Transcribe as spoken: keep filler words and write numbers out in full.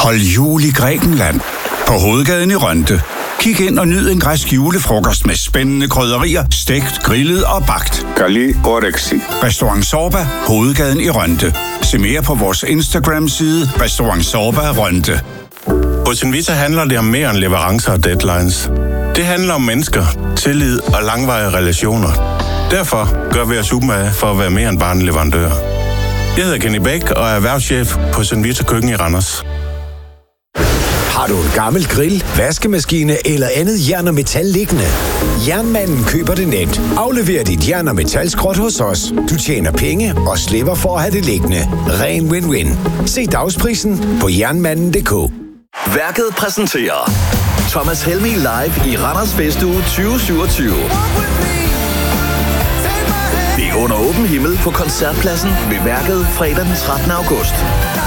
Hold jul i Grækenland. På hovedgaden i Rønde. Kig ind og nyd en græsk julefrokost med spændende krydderier, stegt, grillet og bagt. Καλή όρεξη. Restaurant Zorba, hovedgaden i Rønde. Se mere på vores Instagram-side, Restaurant Zorba Rønde. Hos Invita handler det om mere end leverancer og deadlines. Det handler om mennesker, tillid og langvarige relationer. Derfor gør vi os umage for at være mere end bare en leverandør. Jeg hedder Kenny Bæk og er erhvervschef på Invita Køkken i Randers. Har du en gammel grill, vaskemaskine eller andet jern og metal liggende? Jernmanden køber det nemt. Aflever dit jern og metalskrot hos os. Du tjener penge og slipper for at have det liggende. Ren win-win. Se dagsprisen på jernmanden punktum d k. Værket præsenterer Thomas Helmig live i Randers Festuge tyve syvogtyve. Det er under åben himmel på Koncertpladsen ved Værket fredag den trettende august.